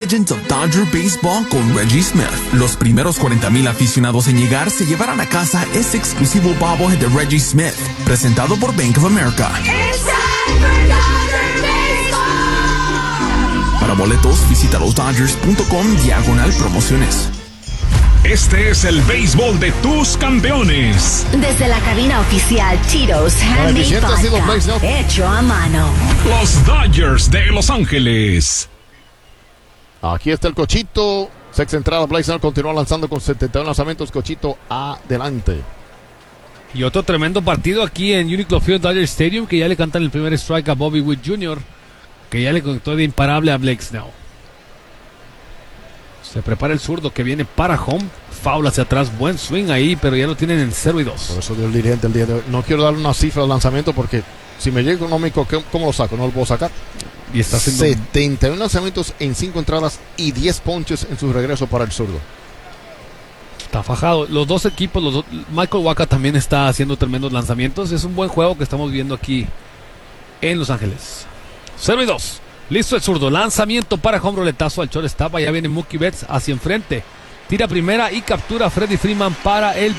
Legends of Dodger Baseball con Reggie Smith. Los primeros 40,000 aficionados en llegar se llevarán a casa este exclusivo bobblehead de Reggie Smith, presentado por Bank of America. Para boletos, visita losdodgers.com/promociones. Este es el béisbol de tus campeones. Desde la cabina oficial, Tito's Handmade Vodka, hecho a mano. Los Dodgers de Los Ángeles. Aquí está el Cochito. Sexta entrada, Blake Snell continúa lanzando con 71 lanzamientos. Cochito, adelante. Y otro tremendo partido aquí en Uniqlo Field Dodger Stadium, que ya le cantan el primer strike a Bobby Witt Jr., que ya le conectó de imparable a Blake Snell. Se prepara el zurdo que viene para home. Foul hacia atrás, buen swing ahí, pero ya lo tienen en 0-2. Por eso dio el dirigente el día de hoy: no quiero darle una cifra al lanzamiento porque si me llega económico, ¿cómo lo saco? No lo puedo sacar. Y está haciendo 71 lanzamientos en 5 entradas y 10 ponches en su regreso para el zurdo. Está fajado. Los dos equipos, Michael Wacha también está haciendo tremendos lanzamientos. Es un buen juego que estamos viendo aquí en Los Ángeles. 0-2. Listo el zurdo. Lanzamiento para home, roletazo al shortstop. Ya viene Mookie Betts hacia enfrente. Tira primera y captura a Freddie Freeman para el